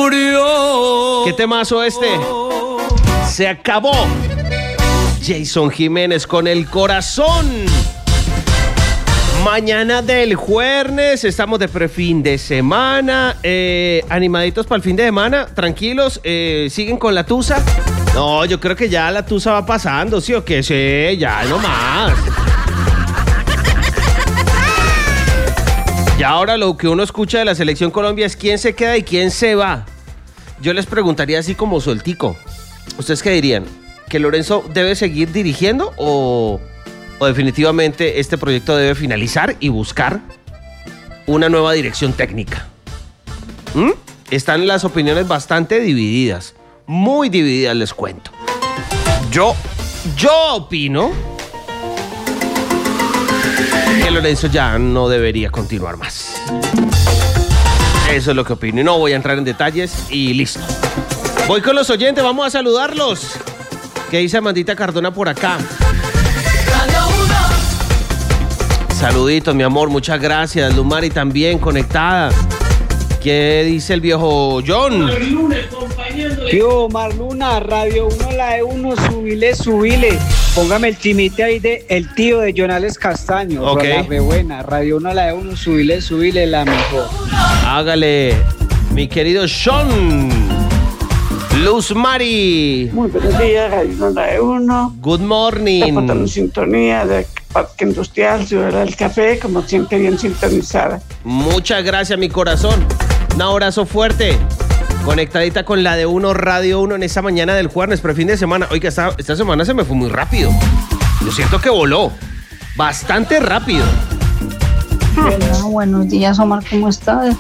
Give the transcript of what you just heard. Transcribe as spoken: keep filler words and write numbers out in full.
murió. ¿Qué temazo este? Se acabó. Jason Jiménez con El Corazón. Mañana del jueves, estamos de prefin de semana, eh, animaditos para el fin de semana, tranquilos, eh, siguen con la tusa. No, yo creo que ya la tusa va pasando, ¿sí o qué? Sí, ya no más. Y ahora lo que uno escucha de la Selección Colombia es quién se queda y quién se va. Yo les preguntaría así como sueltico, ¿ustedes qué dirían? ¿Que Lorenzo debe seguir dirigiendo o... o definitivamente este proyecto debe finalizar y buscar una nueva dirección técnica? ¿Mm? Están las opiniones bastante divididas, muy divididas, les cuento. Yo, yo opino que Lorenzo ya no debería continuar más. Eso es lo que opino y no voy a entrar en detalles y listo. Voy con los oyentes, vamos a saludarlos. ¿Qué dice Amandita Cardona por acá? Saluditos, mi amor, muchas gracias. Lumari también conectada. ¿Qué dice el viejo John? Yo, Marluna, Radio uno, la de uno, subile, subile. Póngame el chimite ahí de el tío de Jonales Castaño. Ok. La re buena. Radio uno, la de uno, subile, subile, la mejor. Hágale, mi querido Sean. Luz Mari. Muy buenos días, Radio uno, la de uno. Good morning. Estamos en sintonía de Parque Industrial, Ciudad del Café, como siempre bien sintonizada. Muchas gracias, mi corazón. Un abrazo fuerte. Conectadita con la de uno, Radio uno en esa mañana del jueves, prefin de semana. Oiga, esta, esta semana se me fue muy rápido. Yo siento que voló. Bastante rápido. Hola, buenos días, Omar, ¿cómo estás?